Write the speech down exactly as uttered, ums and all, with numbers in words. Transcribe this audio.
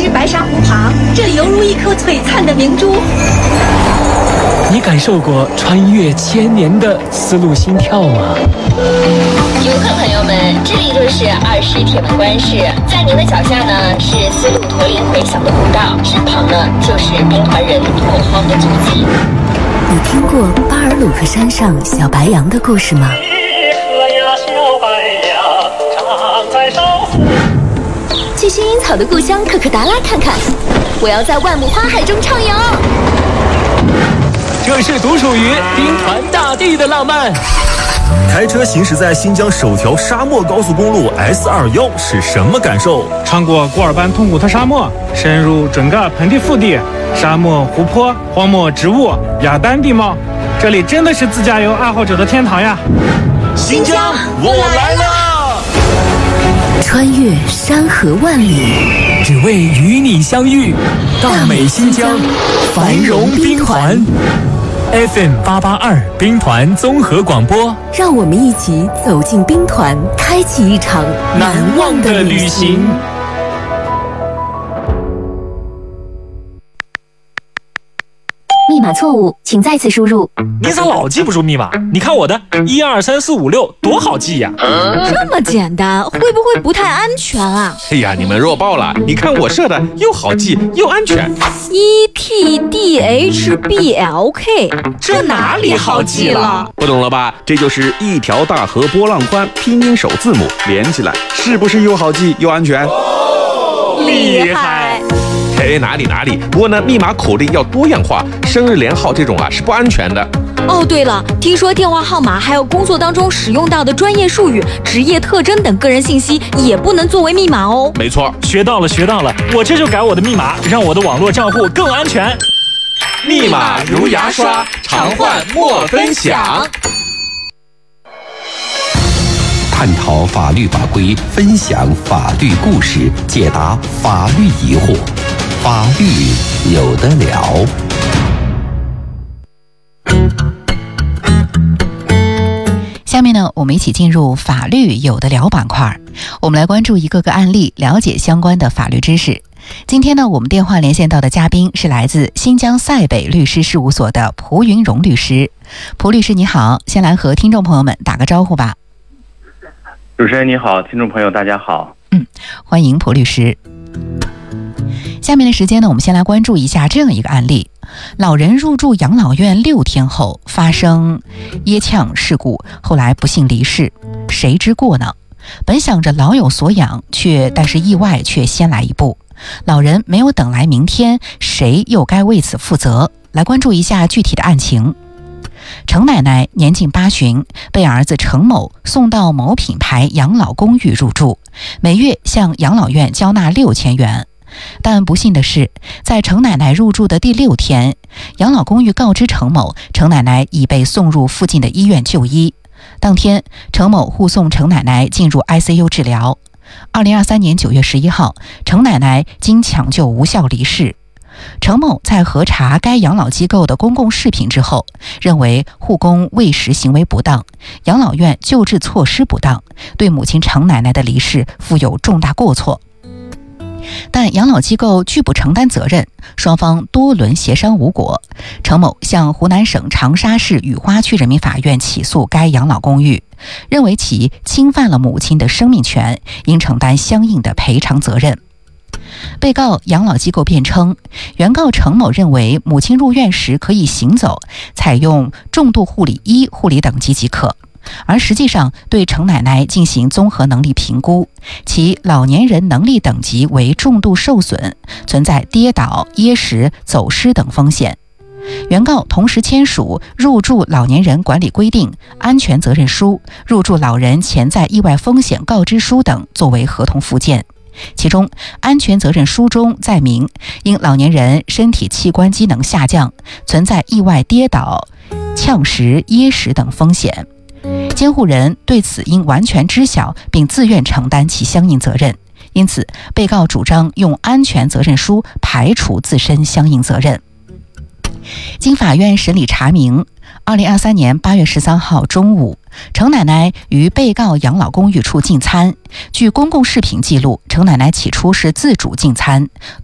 是白沙湖旁，这里犹如一颗璀璨的明珠。 你感受过穿越千年的丝路心跳吗？ 游客朋友们，这里就是二师铁门关市，在您的脚下呢是丝路驼铃回响的古道，身旁呢就是兵团人拓荒的足迹。 你听过巴尔鲁克山上小白杨的故事吗？ 去薰衣草的故乡可可达拉看看，我要在万亩花海中畅游。 这是独属于兵团大地的浪漫。 开车行驶在新疆首条沙漠高速公路 S 二十一 是什么感受？ 穿过古尔班通古特沙漠，深入准噶盆地腹地，沙漠、湖泊、荒漠植物、雅丹地貌，这里真的是自驾游爱好者的天堂呀！ 新疆，我来了！ 穿越山河万里， 只为与你相遇。大美新疆，繁荣兵团。F M 八八二兵团综合广播， 让我们一起走进兵团，开启一场难忘的旅行。 密码错误，请再次输入。 你咋老记不住密码？你看我的一二三四五六多好记呀！ 这么简单，会不会不太安全啊？ 哎呀，你们弱爆了！你看我设的又好记又安全。 E T D H B L K， 这哪里好记了？ 不懂了吧？这就是一条大河波浪宽，拼音首字母连起来，是不是又好记又安全？ 哦、厉害！ 哎，哪里哪里，不过呢，密码口令要多样化，生日连号这种啊是不安全的。 哦，对了，听说电话号码还有工作当中使用到的专业术语、职业特征等个人信息也不能作为密码哦。 没错， 学到了学到了，我这就改我的密码，让我的网络账户更安全。 密码如牙刷，常换莫分享。 探讨法律法规，分享法律故事，解答法律疑惑，法律有得了。 下面呢，我们一起进入法律有得了板块，我们来关注一个个案例，了解相关的法律知识。今天呢，我们电话连线到的嘉宾是来自新疆赛北律师事务所的蒲云荣律师。蒲律师你好，先来和听众朋友们打个招呼吧。 主持人你好，听众朋友大家好。 嗯，欢迎蒲律师。下面的时间呢，我们先来关注一下这样一个案例：老人入住养老院六天后发生噎呛事故，后来不幸离世，谁之过呢？本想着老有所养，却但是意外却先来一步，老人没有等来明天，谁又该为此负责？来关注一下具体的案情。程奶奶年近八旬，被儿子程某送到某品牌养老公寓入住，每月向养老院交纳六千元。但不幸的是，在程奶奶入住的第六天，养老公寓告知程某，程奶奶已被送入附近的医院就医。当天，程某护送程奶奶进入 I C U 治疗。二零二三年九月十一号，程奶奶经抢救无效离世。程某在核查该养老机构的公共视频之后，认为护工喂食行为不当，养老院救治措施不当，对母亲程奶奶的离世负有重大过错。但养老机构拒不承担责任，双方多轮协商无果。程某向湖南省长沙市雨花区人民法院起诉该养老公寓，认为其侵犯了母亲的生命权，应承担相应的赔偿责任。被告养老机构辩称，原告程某认为母亲入院时可以行走，采用重度护理一护理等级即可，而实际上对程奶奶进行综合能力评估，其老年人能力等级为重度受损，存在跌倒、噎食、走失等风险。原告同时签署入住老年人管理规定、安全责任书、入住老人潜在意外风险告知书等作为合同附件。其中安全责任书中载明，因老年人身体器官机能下降，存在意外跌倒、呛食、噎食等风险，监护人对此应完全知晓并自愿承担其相应责任。因此，被告主张用安全责任书排除自身相应责任。经法院审理查明，二零二三年八月十三号中午，程奶奶于被告养老公寓处进餐。据公共视频记录，程奶奶起初是自主进餐，